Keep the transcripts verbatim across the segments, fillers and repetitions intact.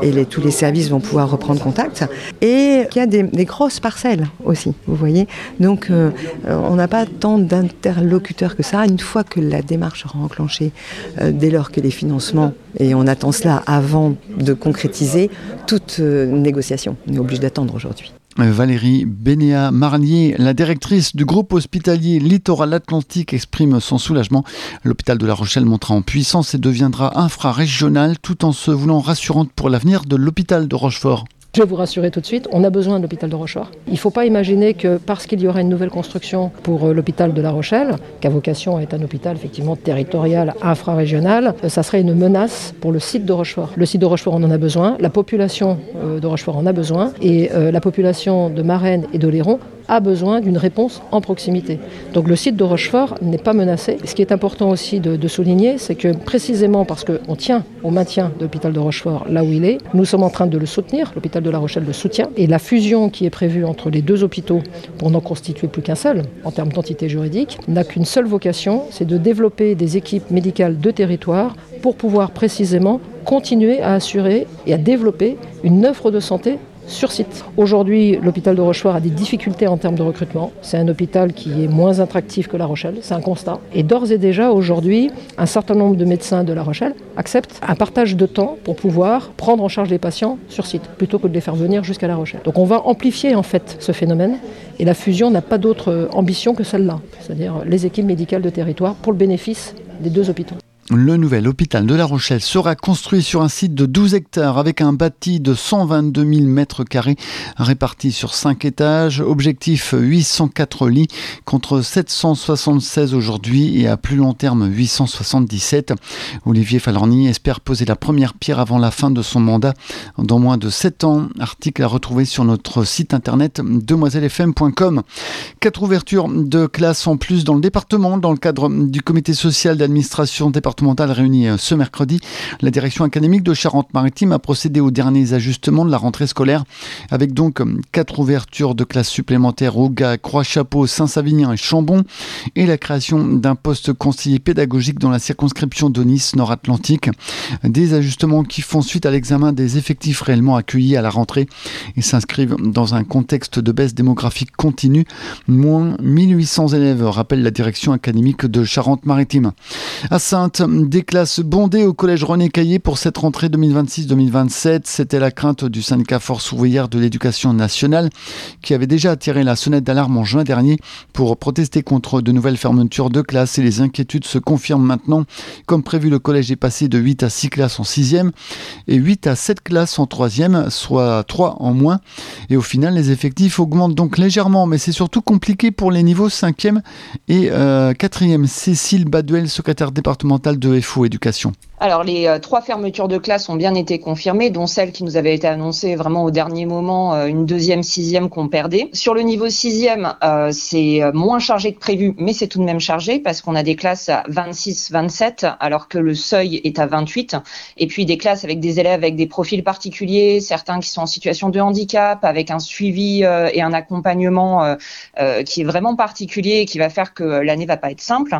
et les, tous les services vont pouvoir reprendre contact. Et il y a des, des grosses parcelles aussi, vous voyez. Donc euh, on n'a pas tant d'interlocuteurs que ça. Une fois que la démarche sera enclenchée, euh, dès lors que les financements, et on attend cela avant de concrétiser toute euh, négociation. On est obligé d'attendre aujourd'hui. Valérie Bénéat-Marlier, la directrice du groupe hospitalier Littoral Atlantique, exprime son soulagement. L'hôpital de La Rochelle montera en puissance et deviendra infrarégional tout en se voulant rassurante pour l'avenir de l'hôpital de Rochefort. Je vais vous rassurer tout de suite, on a besoin de l'hôpital de Rochefort. Il ne faut pas imaginer que parce qu'il y aura une nouvelle construction pour l'hôpital de La Rochelle, qui a vocation à être un hôpital effectivement territorial, infrarégional, ça serait une menace pour le site de Rochefort. Le site de Rochefort, on en a besoin, la population de Rochefort en a besoin, et la population de Marennes et d'Oléron a besoin d'une réponse en proximité. Donc le site de Rochefort n'est pas menacé. Ce qui est important aussi de, de souligner, c'est que précisément parce qu'on tient au maintien de l'hôpital de Rochefort là où il est, nous sommes en train de le soutenir, l'hôpital de La Rochelle le soutient, et la fusion qui est prévue entre les deux hôpitaux, pour n'en constituer plus qu'un seul, en termes d'entité juridique, n'a qu'une seule vocation, c'est de développer des équipes médicales de territoire pour pouvoir précisément continuer à assurer et à développer une offre de santé sur site. Aujourd'hui, l'hôpital de Rochefort a des difficultés en termes de recrutement. C'est un hôpital qui est moins attractif que La Rochelle, c'est un constat. Et d'ores et déjà, aujourd'hui, un certain nombre de médecins de La Rochelle acceptent un partage de temps pour pouvoir prendre en charge les patients sur site, plutôt que de les faire venir jusqu'à La Rochelle. Donc on va amplifier en fait ce phénomène, et la fusion n'a pas d'autre ambition que celle-là, c'est-à-dire les équipes médicales de territoire pour le bénéfice des deux hôpitaux. Le nouvel hôpital de La Rochelle sera construit sur un site de douze hectares avec un bâti de cent vingt-deux mille mètres carrés répartis sur cinq étages. Objectif huit cent quatre lits contre sept cent soixante-seize aujourd'hui et à plus long terme huit cent soixante-dix-sept. Olivier Falorni espère poser la première pierre avant la fin de son mandat dans moins de sept ans. Article à retrouver sur notre site internet demoiselle f m point com. Quatre ouvertures de classes en plus dans le département dans le cadre du comité social d'administration départementale réunie ce mercredi. La direction académique de Charente-Maritime a procédé aux derniers ajustements de la rentrée scolaire avec donc quatre ouvertures de classes supplémentaires au Gap, Croix-Chapeau, Saint-Savinien et Chambon et la création d'un poste conseiller pédagogique dans la circonscription de Nice Nord-Atlantique. Des ajustements qui font suite à l'examen des effectifs réellement accueillis à la rentrée et s'inscrivent dans un contexte de baisse démographique continue. Moins mille huit cents élèves, rappelle la direction académique de Charente-Maritime. À Saintes, des classes bondées au collège René Caillé pour cette rentrée deux mille vingt-six deux mille vingt-sept. C'était la crainte du syndicat Force ouvrière de l'éducation nationale qui avait déjà tiré la sonnette d'alarme en juin dernier pour protester contre de nouvelles fermetures de classes et les inquiétudes se confirment maintenant. Comme prévu, le collège est passé de huit à six classes en sixième et huit à sept classes en troisième, soit trois en moins. Et au final, les effectifs augmentent donc légèrement, mais c'est surtout compliqué pour les niveaux cinquième et euh, quatrième. Cécile Baduel, secrétaire départementale de F O Éducation. Alors les euh, trois fermetures de classes ont bien été confirmées, dont celle qui nous avait été annoncée vraiment au dernier moment, euh, une deuxième, sixième qu'on perdait. Sur le niveau sixième, euh, c'est moins chargé que prévu, mais c'est tout de même chargé parce qu'on a des classes à vingt-six, vingt-sept, alors que le seuil est à vingt-huit. Et puis des classes avec des élèves avec des profils particuliers, certains qui sont en situation de handicap, avec un suivi euh, et un accompagnement euh, euh, qui est vraiment particulier et qui va faire que l'année va pas être simple.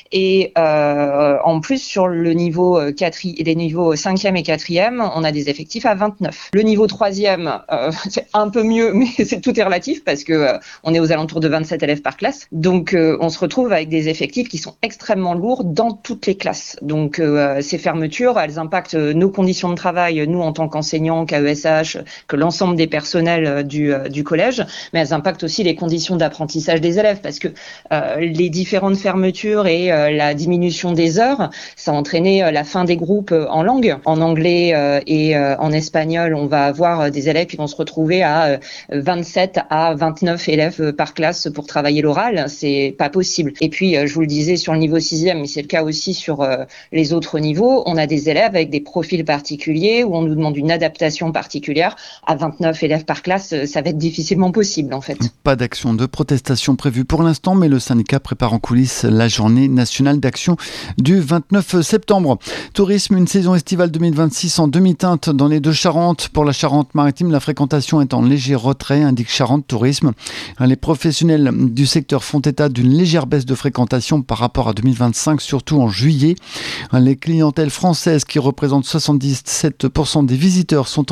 Et euh, en plus, sur le niveau euh, quatri- les niveaux cinquième et quatrième, on a des effectifs à vingt-neuf. Le niveau troisième, euh, c'est un peu mieux, mais c'est, tout est relatif parce que euh, on est aux alentours de vingt-sept élèves par classe. Donc, euh, on se retrouve avec des effectifs qui sont extrêmement lourds dans toutes les classes. Donc, euh, ces fermetures, elles impactent nos conditions de travail, nous en tant qu'enseignants, K E S H, que l'ensemble des personnels du, euh, du collège, mais elles impactent aussi les conditions d'apprentissage des élèves parce que euh, les différentes fermetures et euh, la diminution des heures, ça a entraîné euh, la fin des groupes euh, en langue. En anglais euh, et euh, en espagnol, on va avoir euh, des élèves qui vont se retrouver à euh, vingt-sept à vingt-neuf élèves euh, par classe pour travailler l'oral. C'est pas possible. Et puis, euh, je vous le disais sur le niveau sixième, mais c'est le cas aussi sur euh, les autres niveaux, on a des élèves avec des profils particuliers où on nous demande une adaptation particulière. À vingt-neuf élèves par classe, ça va être difficilement possible en fait. Pas d'action de protestation prévue pour l'instant, mais le syndicat prépare en coulisses la journée nationale d'action du vingt-neuf septembre. Tourisme, une saison estivale deux mille vingt-six en demi-teinte dans les deux Charentes. Pour la Charente-Maritime, la fréquentation est en léger retrait, indique Charente Tourisme. Les professionnels du secteur font état d'une légère baisse de fréquentation par rapport à deux mille vingt-cinq, surtout en juillet. Les clientèles françaises qui représentent soixante-dix-sept pour cent des visiteurs sont